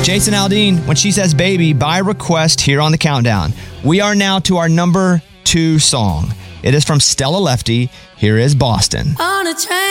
Jason Aldean, When She Says Baby, by request here on the countdown. We are now to our number 2 song. It is from Stella Lefty. Here is Boston. On a train.